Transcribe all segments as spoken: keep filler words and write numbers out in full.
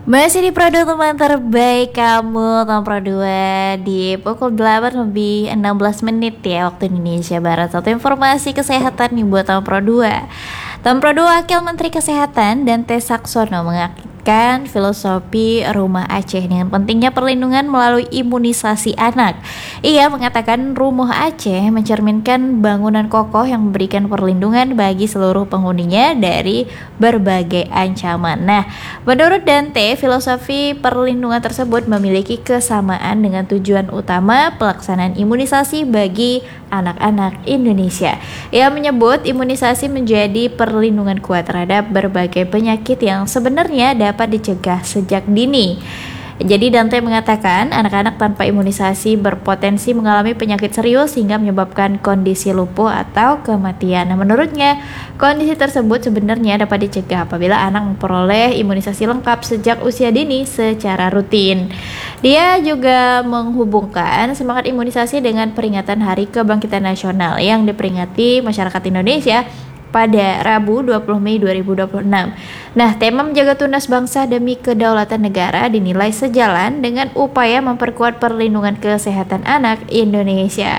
Masih di Prodo teman terbaik kamu, tahun Pro dua di pukul delapan lebih enam belas menit ya waktu Indonesia Barat. Satu informasi kesehatan nih buat tahun Pro dua. Tahun Pro dua Wakil Menteri Kesehatan Dante Saxono mengaitkan filosofi Rumah Aceh dengan pentingnya perlindungan melalui imunisasi anak. Ia mengatakan Rumah Aceh mencerminkan bangunan kokoh yang memberikan perlindungan bagi seluruh penghuninya dari berbagai ancaman. Nah, menurut Dante, filosofi perlindungan tersebut memiliki kesamaan dengan tujuan utama pelaksanaan imunisasi bagi anak-anak Indonesia. Ia menyebut imunisasi menjadi perlindungan kuat terhadap berbagai penyakit yang sebenarnya dapat dicegah sejak dini. Jadi Dante mengatakan anak-anak tanpa imunisasi berpotensi mengalami penyakit serius hingga menyebabkan kondisi lumpuh atau kematian. Nah, menurutnya kondisi tersebut sebenarnya dapat dicegah apabila anak memperoleh imunisasi lengkap sejak usia dini secara rutin. Dia juga menghubungkan semangat imunisasi dengan peringatan Hari Kebangkitan Nasional yang diperingati masyarakat Indonesia pada Rabu dua puluh Mei dua ribu dua puluh enam. Nah, tema menjaga tunas bangsa demi kedaulatan negara dinilai sejalan dengan upaya memperkuat perlindungan kesehatan anak Indonesia.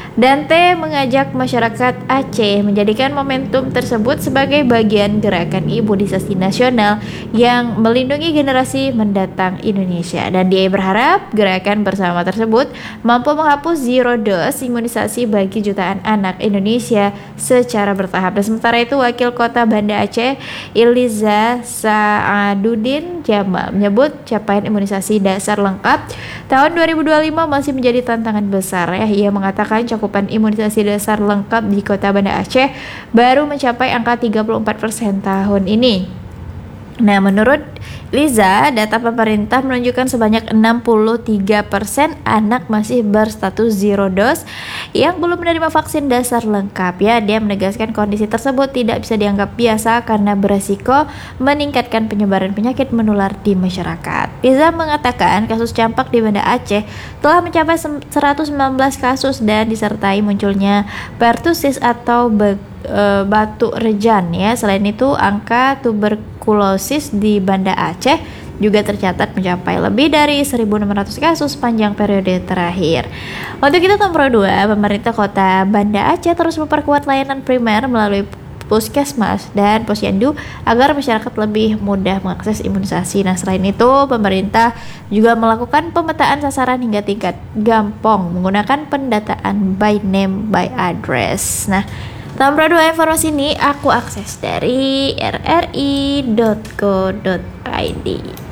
Dante mengajak masyarakat Aceh menjadikan momentum tersebut sebagai bagian gerakan imunisasi nasional yang melindungi generasi mendatang Indonesia, dan dia berharap gerakan bersama tersebut mampu menghapus zero dose imunisasi bagi jutaan anak Indonesia secara bertahap. Dan sementara itu, Wakil Kota Banda Aceh Iliza Saaduddin Jamal menyebut capaian imunisasi dasar lengkap tahun dua ribu dua puluh lima masih menjadi tantangan besar ya. Ia mengatakan cakupan imunisasi dasar lengkap di Kota Banda Aceh baru mencapai angka tiga puluh empat persen tahun ini. Nah, menurut Liza, data pemerintah menunjukkan sebanyak enam puluh tiga persen anak masih berstatus zero dose yang belum menerima vaksin dasar lengkap ya. Dia menegaskan kondisi tersebut tidak bisa dianggap biasa karena beresiko meningkatkan penyebaran penyakit menular di masyarakat. Liza mengatakan kasus campak di Banda Aceh telah mencapai seratus sembilan belas kasus dan disertai munculnya pertusis atau be- e, batu rejan ya. Selain itu, angka tuberkulosis di Banda Aceh juga tercatat mencapai lebih dari seribu enam ratus kasus sepanjang periode terakhir. Untuk itu, tahun Pro dua, pemerintah Kota Banda Aceh terus memperkuat layanan primer melalui Puskesmas dan Posyandu agar masyarakat lebih mudah mengakses imunisasi. Nah, selain itu, pemerintah juga melakukan pemetaan sasaran hingga tingkat gampong menggunakan pendataan by name by address. Nah, tanpa dua informasi ini aku akses dari r r i dot co dot i d.